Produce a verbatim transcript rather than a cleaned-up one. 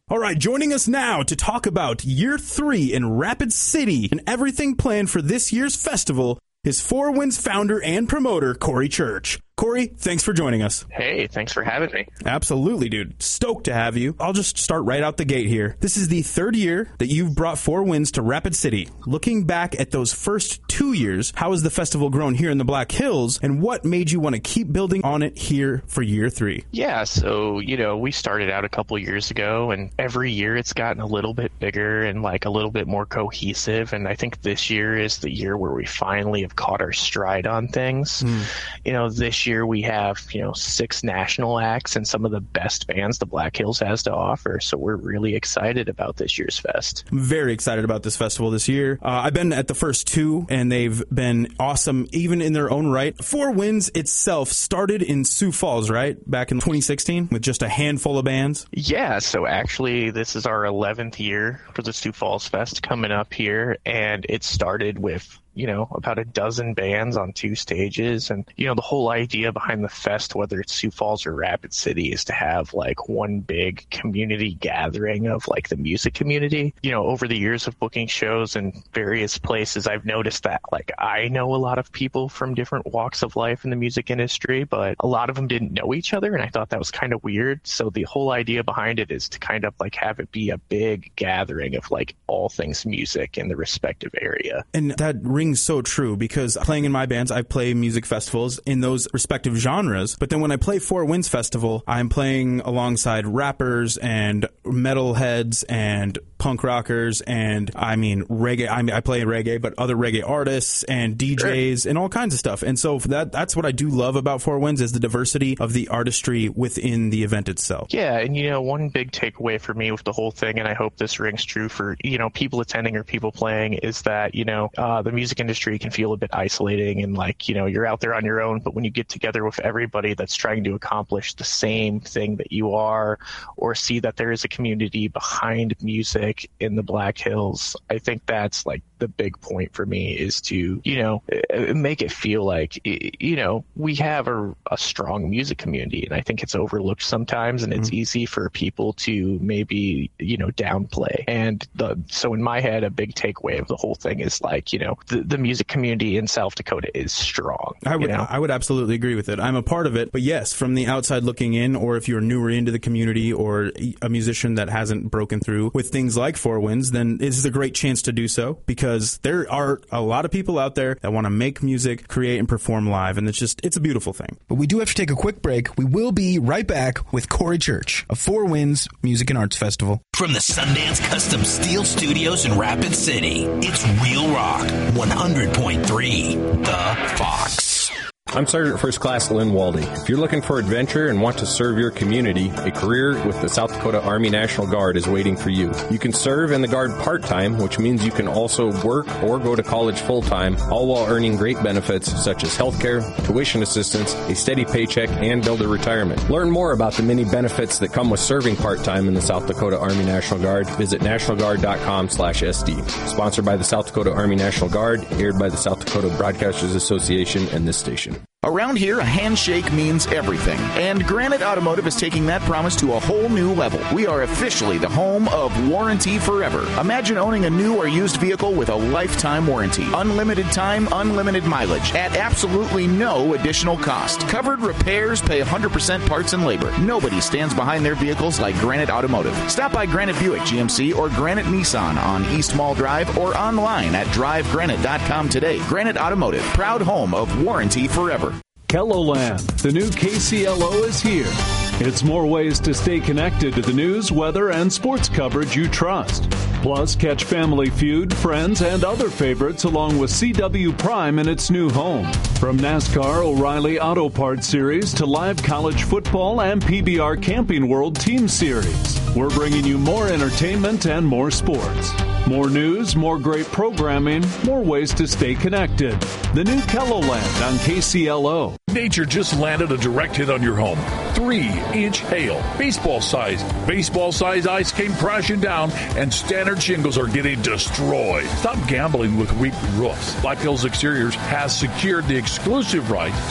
All right, joining us now to talk about year three in Rapid City and everything planned for this year's festival is Four Winds founder and promoter, Corey Church. Corey, thanks for joining us. Hey, thanks for having me. Absolutely, dude. Stoked to have you. I'll just start right out the gate here. This is the third year that you've brought Four Winds to Rapid City. Looking back at those first two years, how has the festival grown here in the Black Hills, and what made you want to keep building on it here for year three? Yeah, so, you know, we started out a couple years ago, and every year it's gotten a little bit bigger and, like, a little bit more cohesive, and I think this year is the year where we finally have caught our stride on things. Mm. You know, this year we have, you know, six national acts and some of the best bands the Black Hills has to offer. So we're really excited about this year's fest. I'm very excited about this festival this year. Uh, I've been at the first two, and they've been awesome, even in their own right. Four Winds itself started in Sioux Falls, right? Back in twenty sixteen with just a handful of bands. Yeah, so actually this is our eleventh year for the Sioux Falls Fest coming up here, and it started with, you know, about a dozen bands on two stages. And, you know, the whole idea behind the fest, whether it's Sioux Falls or Rapid City, is to have like one big community gathering of like the music community. You know, over the years of booking shows in various places, I've noticed that like I know a lot of people from different walks of life in the music industry, but a lot of them didn't know each other. And I thought that was kind of weird. So the whole idea behind it is to kind of like have it be a big gathering of like all things music in the respective area. And that rings so true, because playing in my bands, I play music festivals in those respective genres. But then when I play Four Winds Festival, I'm playing alongside rappers and metalheads and punk rockers and, I mean, reggae. I mean, I play reggae, but other reggae artists and D Js and all kinds of stuff. And so that that's what I do love about Four Winds, is the diversity of the artistry within the event itself. Yeah, and, you know, one big takeaway for me with the whole thing, and I hope this rings true for, you know, people attending or people playing, is that, you know, uh, the music industry can feel a bit isolating and like, you know, you're out there on your own, but when you get together with everybody that's trying to accomplish the same thing that you are, or see that there is a community behind music in the Black Hills, I think that's like the big point for me, is to, you know, make it feel like, you know, we have a, a strong music community, and I think it's overlooked sometimes, and it's mm-hmm. easy for people to maybe, you know, downplay. And the, so in my head, a big takeaway of the whole thing is like, you know, the, the music community in South Dakota is strong. I would, you know? I would absolutely agree with it. I'm a part of it, but yes, from the outside looking in, or if you're newer into the community or a musician that hasn't broken through with things like Four Winds, then this is a great chance to do so, because there are a lot of people out there that want to make music, create, and perform live, and it's just, it's a beautiful thing. But we do have to take a quick break. We will be right back with Corey Church of Four Winds Music and Arts Festival. From the Sundance Custom Steel Studios in Rapid City, it's Real Rock one hundred point three, The Fox. I'm Sergeant First Class Lynn Waldy. If you're looking for adventure and want to serve your community, a career with the South Dakota Army National Guard is waiting for you. You can serve in the Guard part-time, which means you can also work or go to college full-time, all while earning great benefits such as health care, tuition assistance, a steady paycheck, and build a retirement. Learn more about the many benefits that come with serving part-time in the South Dakota Army National Guard. Visit national guard dot com slash S D. Sponsored by the South Dakota Army National Guard, aired by the South Dakota Broadcasters Association and this station. Around here, a handshake means everything, and Granite Automotive is taking that promise to a whole new level. We are officially the home of Warranty Forever. Imagine owning a new or used vehicle with a lifetime warranty. Unlimited time, unlimited mileage, at absolutely no additional cost. Covered repairs, pay one hundred percent parts and labor. Nobody stands behind their vehicles like Granite Automotive. Stop by Granite Buick G M C or Granite Nissan on East Mall Drive, or online at drive granite dot com today. Granite Automotive, proud home of Warranty Forever. KELOLAND, the new K C L O is here. It's more ways to stay connected to the news, weather, and sports coverage you trust. Plus, catch Family Feud, Friends, and other favorites along with C W Prime in its new home. From NASCAR O'Reilly Auto Parts Series to live college football and P B R Camping World Team Series, we're bringing you more entertainment and more sports. More news, more great programming, more ways to stay connected. The new KELOLAND on K C L O. Nature just landed a direct hit on your home. Three-inch hail, baseball size. Baseball size ice came crashing down, and standard shingles are getting destroyed. Stop gambling with weak roofs. Black Hills Exteriors has secured the exclusive right